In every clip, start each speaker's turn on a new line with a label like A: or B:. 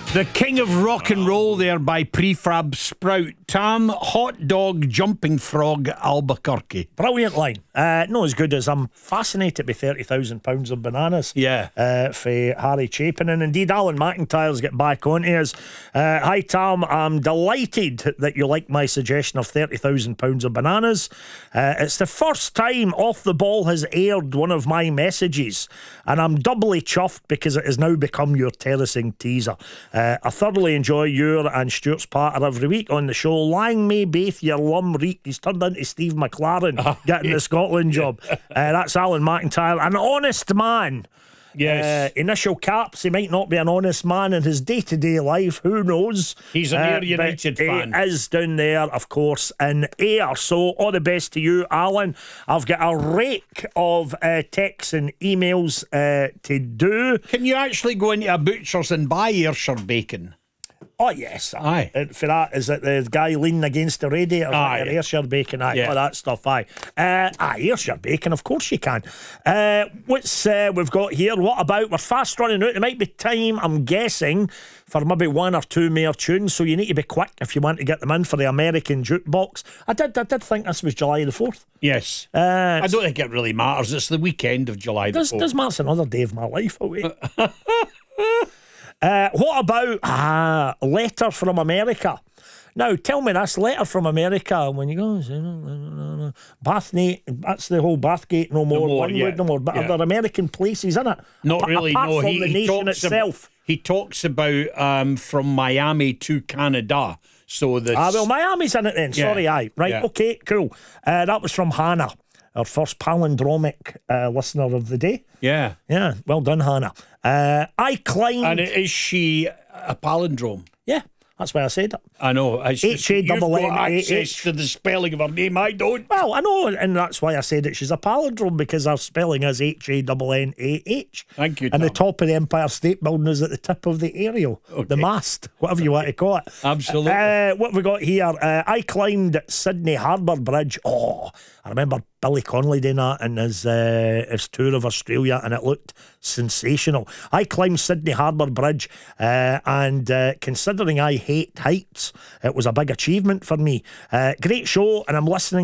A: The king of rock and roll there by Prefab Sprout. Tam, hot dog, jumping frog, Albuquerque.
B: Brilliant line. Not as good as I'm fascinated by £30,000 of bananas.
A: Yeah.
B: For Harry Chapin. And indeed, Alan McIntyre's get back on to us. Hi, Tam. I'm delighted that you like my suggestion of £30,000 of bananas. It's the first time Off the Ball has aired one of my messages, and I'm doubly chuffed because it has now become your terracing teaser. I thoroughly enjoy your and Stuart's patter every week on the show. Lang may baith your lum reek. He's turned into Steve McLaren getting the Scotland job. That's Alan McIntyre, an honest man.
A: Yes.
B: Initial caps. He might not be an honest man in his day-to-day life. Who knows?
A: He's a Ayr United fan.
B: He is down there, of course, in Ayr. So all the best to you, Alan. I've got a rake of texts and emails to do.
A: Can you actually go into a butcher's and buy Ayrshire bacon?
B: Oh, yes.
A: Aye.
B: For that, is it the guy leaning against the radiator?
A: Aye.
B: Ayrshire bacon, aye.
A: Yeah.
B: All that stuff, aye. Ayrshire bacon, of course you can. What's we've got here? What about, we're fast running out. There might be time, I'm guessing, for maybe one or two more tunes, so you need to be quick if you want to get them in for the American Jukebox. I did think this was July the 4th.
A: Yes. I don't think it really matters. It's the weekend of July the 4th.
B: Does matter another day of my life away. What about Letter from America? Now, tell me this, Letter from America, when you go, Bathgate, that's the whole Bathgate no more, Linwood no more, but are there American places in it?
A: Not really,
B: apart
A: no.
B: from the nation itself.
A: He talks about from Miami to Canada. So that's...
B: well, Miami's in it then.
A: Yeah.
B: Sorry, aye. Right,
A: Yeah.
B: okay, cool. That was from Hannah, our first palindromic listener of the day.
A: Yeah.
B: Yeah, well done, Hannah. I climbed...
A: And is she a palindrome?
B: Yeah, that's why I said it.
A: I know. You've got
B: H-A-double-N-A-H.
A: access to the spelling of her name. I don't.
B: Well, I know, and that's why I said it. She's a palindrome because her spelling is H-A-double-N-A-H.
A: Thank you,
B: And the
A: Tom.
B: top of the Empire State Building is at the tip of the aerial, the mast, whatever you want to call it.
A: Absolutely.
B: What have we got here? I climbed Sydney Harbour Bridge. Oh, I remember Billy Connolly doing that in his tour of Australia, and it looked sensational. I climbed Sydney Harbour Bridge, and considering I hate heights, it was a big achievement for me. Great show, and I'm listening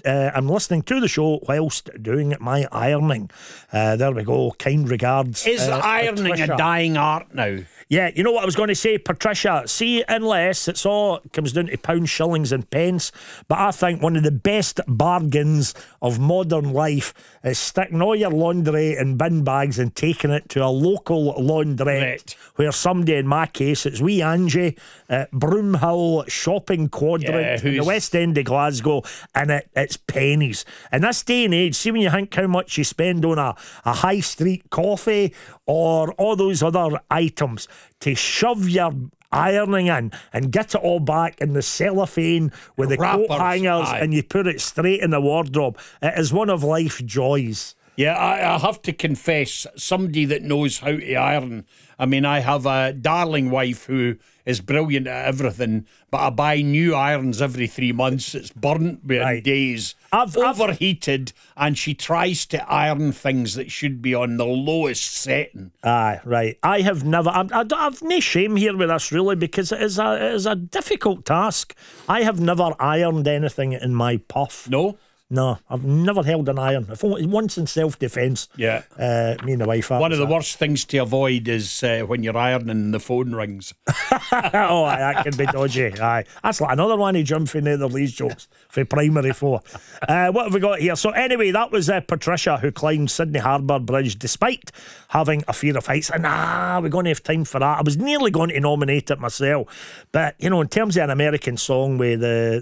B: to the show whilst doing my ironing. There we go. Kind regards.
A: Is ironing
B: Patricia.
A: a dying art now?
B: Yeah, you know what I was going to say, Patricia? See, unless it's all comes down to pounds, shillings and pence, but I think one of the best bargains of modern life is sticking all your laundry in bin bags and taking it to a local laundrette
A: Right.
B: where somebody, in my case, it's wee Angie at Broomhill Shopping Quadrant in the West End of Glasgow, and it's pennies. In this day and age, see when you think how much you spend on a high street coffee or all those other items, to shove your ironing in and get it all back in the cellophane with the coat
A: Wrappers,
B: hangers,
A: aye.
B: and you put it straight in the wardrobe. It is one of life's joys.
A: Yeah, I have to confess, somebody that knows how to iron. I mean, I have a darling wife who is brilliant at everything, but I buy new irons every 3 months. It's burnt within days.
B: I've
A: overheated, and she tries to iron things that should be on the lowest setting.
B: Aye, right. I have never. I've no shame here with this really, because it is a difficult task. I have never ironed anything in my puff. No, I've never held an iron. If only once in self-defence.
A: Yeah.
B: Me and the wife.
A: One of the worst things to avoid is when you're ironing and the phone rings.
B: Oh, aye, that can be dodgy. Aye, that's like another one of Jim from Netherlee's jokes for primary 4. What have we got here? So anyway, that was Patricia who climbed Sydney Harbour Bridge despite having a fear of heights. And we're going to have time for that. I was nearly going to nominate it myself, but you know, in terms of an American song with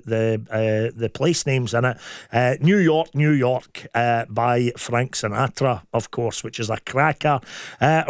B: the place names in it, New York, New York by Frank Sinatra, of course, which is a cracker.